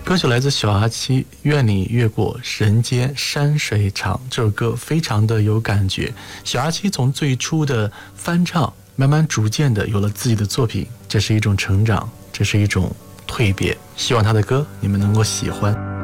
歌曲来自小阿七，愿你越过人间山水长。这首歌非常的有感觉。小阿七从最初的翻唱，慢慢逐渐的有了自己的作品，这是一种成长，这是一种蜕变。希望他的歌你们能够喜欢。